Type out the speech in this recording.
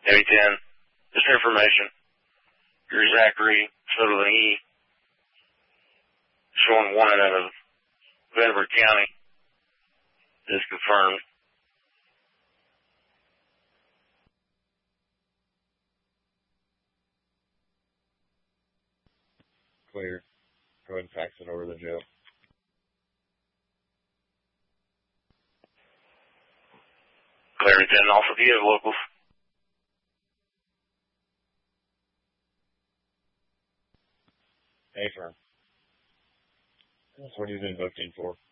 Navy 10, just information. Your Zachary Sutherland showing wanted out of Vanderbilt County is confirmed. Clear. Go ahead and fax it over to the jail. Clear, 10. Also, do you have locals? Hey, firm. What have you been booked in for?